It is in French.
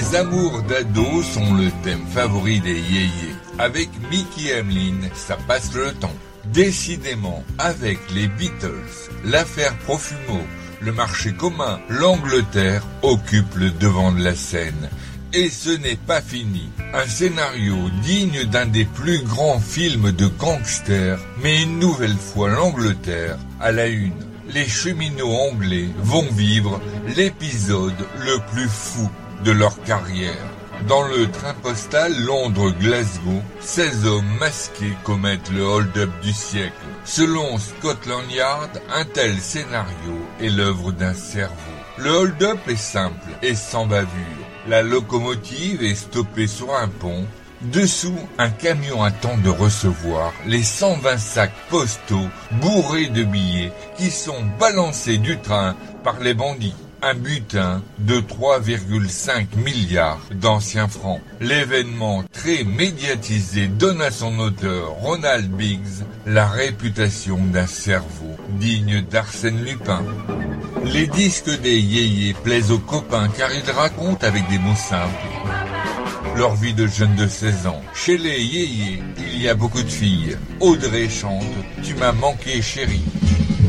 Les amours d'ado sont le thème favori des yéyés. Avec Mickey Emmeline, ça passe le temps. Décidément, avec les Beatles, l'affaire Profumo, le marché commun, l'Angleterre occupe le devant de la scène. Et ce n'est pas fini. Un scénario digne d'un des plus grands films de gangsters, mais une nouvelle fois l'Angleterre à la une. Les cheminots anglais vont vivre l'épisode le plus fou de leur carrière. Dans le train postal Londres-Glasgow, 16 hommes masqués commettent le hold-up du siècle. Selon Scotland Yard, un tel scénario est l'œuvre d'un cerveau. Le hold-up est simple et sans bavure. La locomotive est stoppée sur un pont. Dessous, un camion attend de recevoir les 120 sacs postaux bourrés de billets qui sont balancés du train par les bandits. Un butin de 3,5 milliards d'anciens francs. L'événement très médiatisé donne à son auteur, Ronald Biggs, la réputation d'un cerveau digne d'Arsène Lupin. Les disques des yéyés plaisent aux copains car ils racontent avec des mots simples leur vie de jeunes de 16 ans. Chez les yéyés, il y a beaucoup de filles. Audrey chante « Tu m'as manqué chérie ».